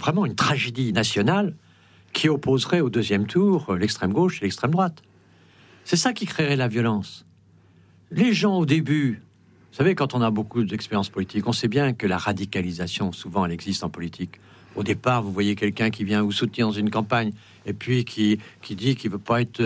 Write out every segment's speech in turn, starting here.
vraiment une tragédie nationale qui opposerait au deuxième tour l'extrême gauche et l'extrême droite. C'est ça qui créerait la violence. Les gens au début, vous savez, quand on a beaucoup d'expérience politique, on sait bien que la radicalisation, souvent, elle existe en politique. Au départ, vous voyez quelqu'un qui vient vous soutenir dans une campagne et puis qui dit qu'il veut pas être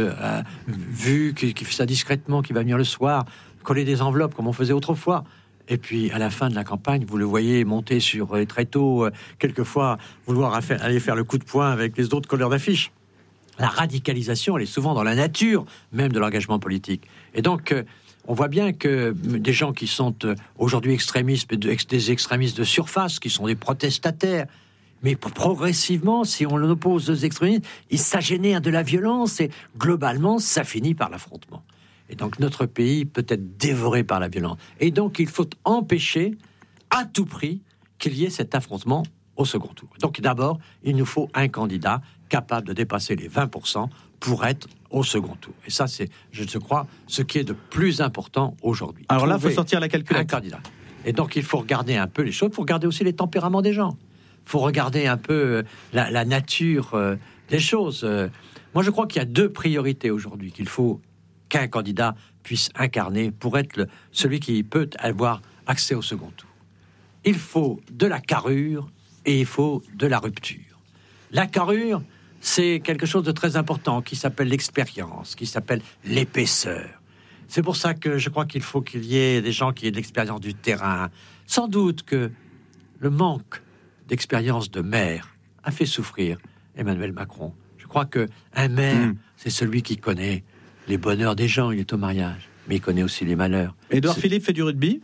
vu, qui fait ça discrètement, qui va venir le soir, coller des enveloppes comme on faisait autrefois. Et puis, à la fin de la campagne, vous le voyez monter sur les tréteaux, quelquefois vouloir aller faire le coup de poing avec les autres colleurs d'affiches. La radicalisation, elle est souvent dans la nature même de l'engagement politique. Et donc, on voit bien que des gens qui sont aujourd'hui extrémistes, des extrémistes de surface, qui sont des protestataires, mais progressivement, si on l'oppose aux extrémistes, ça génère de la violence et globalement, ça finit par l'affrontement. Et donc, notre pays peut être dévoré par la violence. Et donc, il faut empêcher à tout prix qu'il y ait cet affrontement au second tour. Donc, d'abord, il nous faut un candidat capable de dépasser les 20% pour être au second tour. Et ça, c'est, je crois, ce qui est de plus important aujourd'hui. Alors là, il faut sortir la calculette. Un candidat. Et donc, il faut regarder un peu les choses. Il faut regarder aussi les tempéraments des gens. Il faut regarder un peu la nature des choses. Moi, je crois qu'il y a deux priorités aujourd'hui qu'il faut qu'un candidat puisse incarner pour être celui qui peut avoir accès au second tour. Il faut de la carrure et il faut de la rupture. La carrure, c'est quelque chose de très important qui s'appelle l'expérience, qui s'appelle l'épaisseur. C'est pour ça que je crois qu'il faut qu'il y ait des gens qui aient de l'expérience du terrain. Sans doute que le manque d'expérience de maire a fait souffrir Emmanuel Macron. Je crois qu'un maire, c'est celui qui connaît les bonheurs des gens, il est au mariage, mais il connaît aussi les malheurs. Édouard Philippe fait du rugby.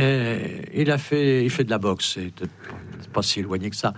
Il fait de la boxe, c'est pas si éloigné que ça.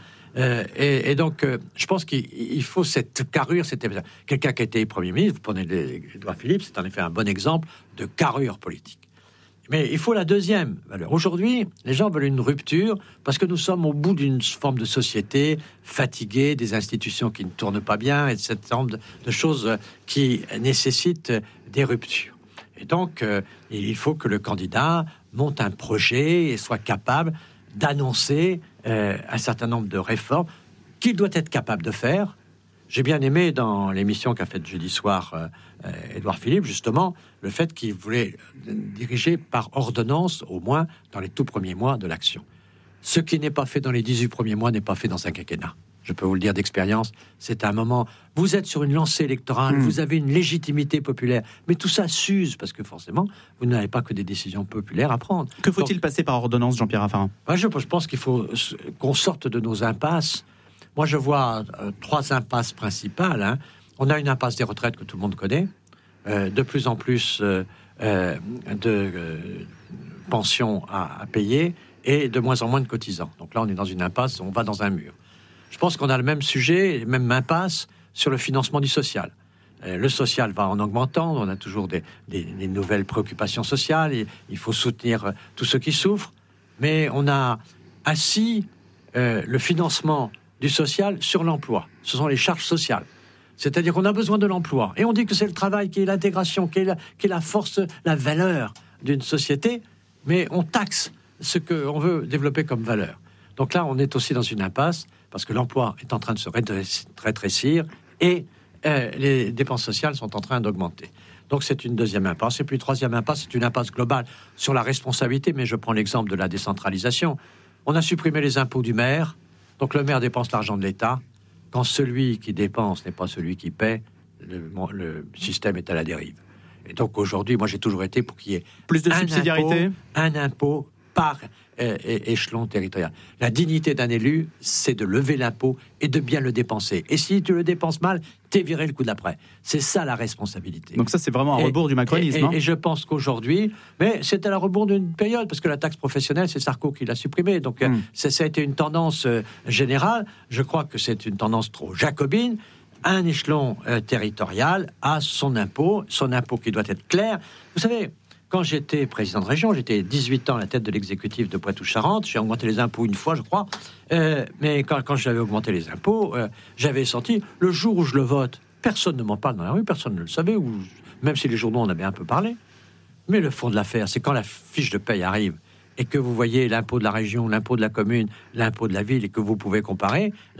Et donc, je pense qu'il faut cette carrure, quelqu'un qui a été Premier ministre, vous prenez Édouard Philippe, c'est en effet un bon exemple de carrure politique. Mais il faut la deuxième valeur. Aujourd'hui, les gens veulent une rupture parce que nous sommes au bout d'une forme de société fatiguée, des institutions qui ne tournent pas bien, et cette forme de choses qui nécessitent des ruptures. Et donc, il faut que le candidat monte un projet et soit capable d'annoncer un certain nombre de réformes qu'il doit être capable de faire. J'ai bien aimé dans l'émission qu'a faite jeudi soir Édouard Philippe, justement, le fait qu'il voulait diriger par ordonnance, au moins dans les tout premiers mois de l'action. Ce qui n'est pas fait dans les 18 premiers mois n'est pas fait dans un quinquennat. Je peux vous le dire d'expérience, c'est un moment... Vous êtes sur une lancée électorale, vous avez une légitimité populaire, mais tout ça s'use, parce que forcément, vous n'avez pas que des décisions populaires à prendre. Que faut-il passer par ordonnance, Jean-Pierre Raffarin ? Je pense qu'il faut qu'on sorte de nos impasses. Moi, je vois trois impasses principales. On a une impasse des retraites que tout le monde connaît. De plus en plus de pensions à payer et de moins en moins de cotisants. Donc là, on est dans une impasse, on va dans un mur. Je pense qu'on a le même sujet, même impasse sur le financement du social. Le social va en augmentant, on a toujours des nouvelles préoccupations sociales, il faut soutenir tous ceux qui souffrent, mais on a assis le financement du social sur l'emploi. Ce sont les charges sociales. C'est-à-dire qu'on a besoin de l'emploi. Et on dit que c'est le travail qui est l'intégration, qui est la force, la valeur d'une société, mais on taxe ce qu'on veut développer comme valeur. Donc là, on est aussi dans une impasse, parce que l'emploi est en train de se rétrécir et les dépenses sociales sont en train d'augmenter. Donc c'est une deuxième impasse. Et puis troisième impasse, c'est une impasse globale sur la responsabilité, mais je prends l'exemple de la décentralisation. On a supprimé les impôts du maire, donc le maire dépense l'argent de l'État. Quand celui qui dépense n'est pas celui qui paie, le système est à la dérive. Et donc aujourd'hui, moi j'ai toujours été pour qu'il y ait plus de subsidiarité, un impôt par échelon territorial. La dignité d'un élu, c'est de lever l'impôt et de bien le dépenser. Et si tu le dépenses mal, t'es viré le coup d'après. C'est ça la responsabilité. Donc ça, c'est vraiment un rebours du macronisme. Et je pense qu'aujourd'hui, mais c'est à la rebours d'une période, parce que la taxe professionnelle, c'est Sarko qui l'a supprimée. Donc ça a été une tendance générale. Je crois que c'est une tendance trop jacobine. Un échelon territorial a son impôt qui doit être clair. Vous savez, quand j'étais président de région, j'étais 18 ans à la tête de l'exécutif de Poitou-Charentes. J'ai augmenté les impôts une fois, je crois. Mais quand j'avais augmenté les impôts, j'avais senti, le jour où je le vote, personne ne m'en parle dans la rue, personne ne le savait, même si les journaux en avaient un peu parlé. Mais le fond de l'affaire, c'est quand la fiche de paye arrive et que vous voyez l'impôt de la région, l'impôt de la commune, l'impôt de la ville et que vous pouvez comparer,